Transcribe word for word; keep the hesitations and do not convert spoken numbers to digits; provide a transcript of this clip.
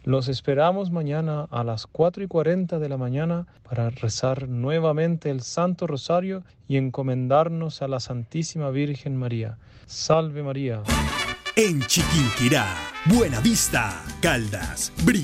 Los esperamos mañana a las cuatro y cuarenta de la mañana para rezar nuevamente el Santo Rosario y encomendarnos a la Santísima Virgen María. Salve María. En Chiquinquirá, Buenavista, Caldas, Bri